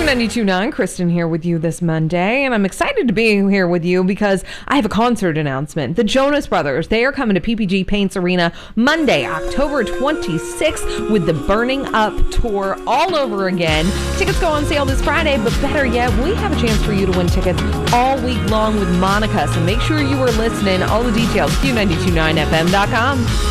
Q92.9, Kristen here with you this Monday, and I'm excited to be here with you because I have a concert announcement. The Jonas Brothers, they are coming to PPG Paints Arena Monday, October 26th with the Burning Up Tour all over again. Tickets go on sale this Friday, but better yet, we have a chance for you to win tickets all week long with Monica, so make sure you are listening. All the details, Q929fm.com.